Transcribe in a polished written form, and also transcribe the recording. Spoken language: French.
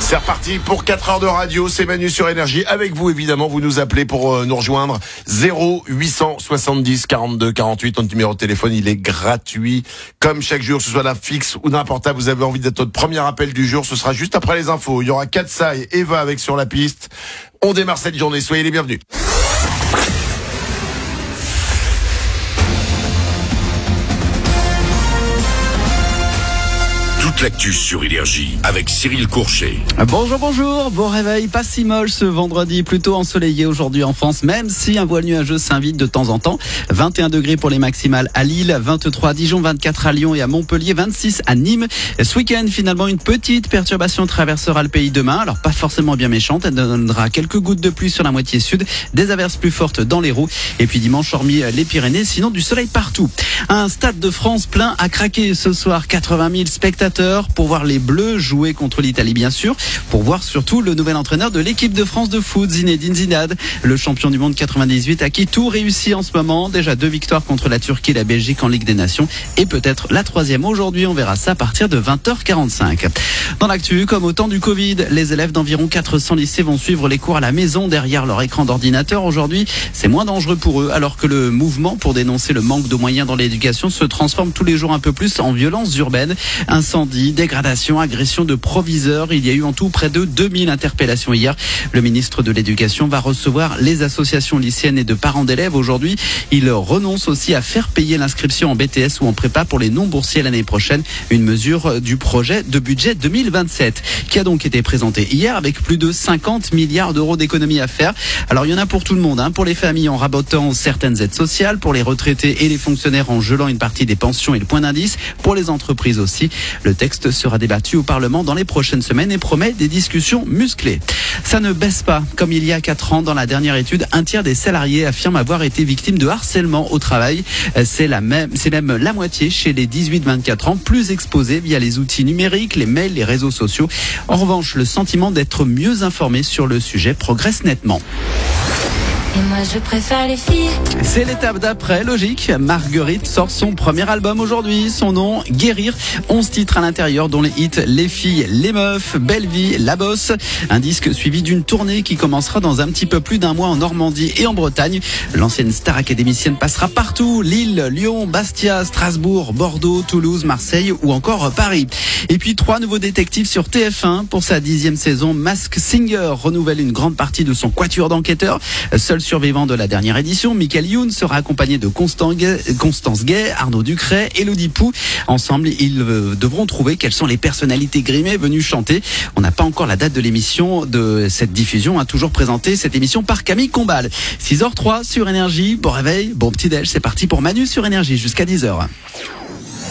C'est reparti pour 4 heures de radio, c'est Manu sur Énergie. Avec vous, évidemment, vous nous appelez pour nous rejoindre. 0870 42 48, notre numéro de téléphone, il est gratuit. Comme chaque jour, que ce soit la fixe ou d'un portable, vous avez envie d'être notre premier appel du jour, ce sera juste après les infos. Il y aura Katsa et Eva avec Sur la piste. On démarre cette journée, soyez les bienvenus. Toute l'actu sur Énergie avec Cyril Courchet. Bonjour, bon réveil, pas si moche ce vendredi, plutôt ensoleillé aujourd'hui en France, même si un voile nuageux s'invite de temps en temps. 21 degrés pour les maximales à Lille, 23 à Dijon, 24 à Lyon et à Montpellier, 26 à Nîmes. Ce week-end, finalement, une petite perturbation traversera le pays demain, alors pas forcément bien méchante, elle donnera quelques gouttes de pluie sur la moitié sud, des averses plus fortes dans l'Hérault, et puis dimanche, hormis les Pyrénées, sinon du soleil partout. Un stade de France plein à craquer ce soir, 80 000 spectateurs pour voir les Bleus jouer contre l'Italie, bien sûr, pour voir surtout le nouvel entraîneur de l'équipe de France de foot, Zinedine Zidane, le champion du monde 98 à qui tout réussit en ce moment. Déjà 2 victoires contre la Turquie et la Belgique en Ligue des Nations et peut-être la 3e aujourd'hui. On verra ça à partir de 20h45. Dans l'actu, comme au temps du Covid, les élèves d'environ 400 lycées vont suivre les cours à la maison derrière leur écran d'ordinateur. Aujourd'hui, c'est moins dangereux pour eux, alors que le mouvement pour dénoncer le manque de moyens dans l'éducation se transforme tous les jours un peu plus en violences urbaines. Incendie, dégradation, agression de proviseurs. Il y a eu en tout près de 2000 interpellations hier. Le ministre de l'Éducation va recevoir les associations lycéennes et de parents d'élèves aujourd'hui. Il renonce aussi à faire payer l'inscription en BTS ou en prépa pour les non-boursiers l'année prochaine. Une mesure du projet de budget 2027 qui a donc été présenté hier avec plus de 50 milliards d'euros d'économies à faire. Alors il y en a pour tout le monde, pour les familles en rabotant certaines aides sociales, pour les retraités et les fonctionnaires en gelant une partie des pensions et le point d'indice, pour les entreprises aussi. Le texte sera débattu au Parlement dans les prochaines semaines et promet des discussions musclées. Ça ne baisse pas. Comme il y a 4 ans, dans la dernière étude, un tiers des salariés affirment avoir été victimes de harcèlement au travail. C'est même la moitié chez les 18-24 ans, plus exposés via les outils numériques, les mails, les réseaux sociaux. En revanche, le sentiment d'être mieux informé sur le sujet progresse nettement. Et moi je préfère les filles. C'est l'étape d'après, logique. Marguerite sort son premier album aujourd'hui. Son nom, Guérir. 11 titres à l'intérieur, dont les hits Les filles, les meufs, Belle vie, La bosse. Un disque suivi d'une tournée qui commencera dans un petit peu plus d'un mois en Normandie et en Bretagne. L'ancienne star académicienne passera partout. Lille, Lyon, Bastia, Strasbourg, Bordeaux, Toulouse, Marseille ou encore Paris. Et puis 3 nouveaux détectives sur TF1 pour sa 10e saison. Masked Singer renouvelle une grande partie de son quatuor d'enquêteurs. Seul survivant de la dernière édition, Michael Youn sera accompagné de Constance Gay, Arnaud Ducret, Élodie Pou. Ensemble, ils devront trouver quelles sont les personnalités grimées venues chanter. On n'a pas encore la date de l'émission de cette diffusion, toujours présentée cette émission par Camille Combal. 6h03 sur Énergie, bon réveil, bon petit déj, c'est parti pour Manu sur Énergie jusqu'à 10h.